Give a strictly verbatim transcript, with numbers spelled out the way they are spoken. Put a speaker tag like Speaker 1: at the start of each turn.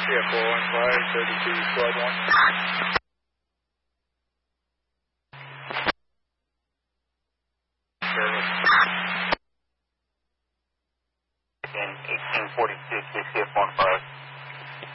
Speaker 1: Yeah, four one five, thirty-two, squad one. Service.
Speaker 2: Again, eighteen forty-six, six F one five.